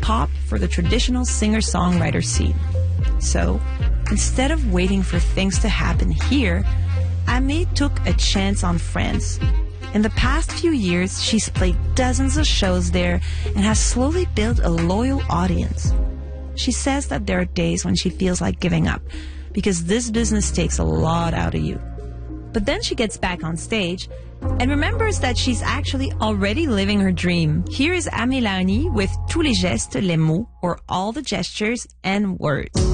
top for the traditional singer-songwriter scene. So, instead of waiting for things to happen here, Aimée took a chance on France. In the past few years, she's played dozens of shows there and has slowly built a loyal audience. She says that there are days when she feels like giving up, because this business takes a lot out of you. But then she gets back on stage and remembers that she's actually already living her dream. Here is Aimée Laoni with Tous les gestes, les mots, or all the gestures and words.